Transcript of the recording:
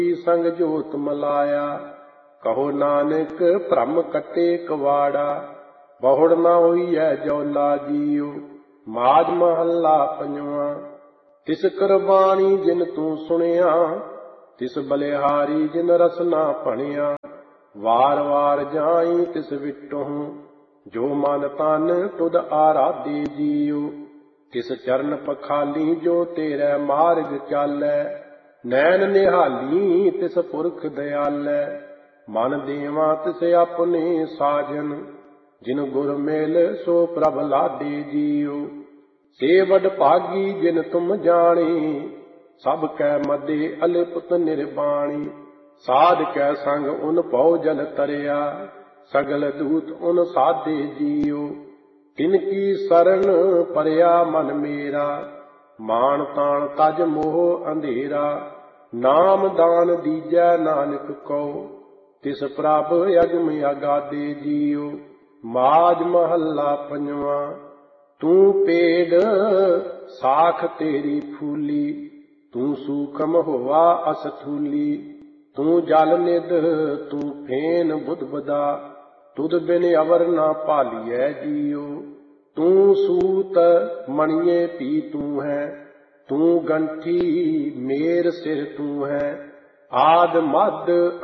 संग जोत मलाया। कहो नानक भ्रम कटे कवाड़ा, बहुड़ ना होइए जौला जियो। माज महला पंजवा। तिस करबाणी जिन तू सुनिया, तिस बलिहारी जिन रसना भणिया। वार वार जाई तिस विटहूँ, जो मन तन तुद आराधे जियो। तिस चरण पखाली जो तेरे मार्ग चालै, नैन निहाली तिस पुरख दयालै। मन देवा तिस अपने साजन, जिन गुर मेल सो प्रभ लादे जियो। से वड भागी जिन तुम जाने, सब कै मदे अलिपुत निर्बाणी। साध कै संग उन भौ जल तरिया, सगल दूत उन साधे जियो। तिनकी शरण परया मन मेरा, मान तान तज मोह अंधेरा। नाम दान दीजै नानक को, तिस प्रभ अगम अगाधे जियो। माज महला पंजवा। तू पेड़ साख तेरी फूली, तू सूखम होवा असथूली। तू जल निध तू फेन बुधबदा, तुद बिन अवर ना पालियै जियो। तू सूत मणिये पी तू है, तू गंठी मेर सिर तू है। आद मद